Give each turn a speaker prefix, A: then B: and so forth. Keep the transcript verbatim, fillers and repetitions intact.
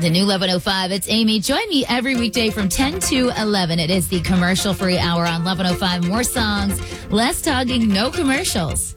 A: The new eleven oh five, it's Amy. Join me every weekday from ten to eleven. It is the commercial-free hour on eleven oh five. More songs, less talking, no commercials.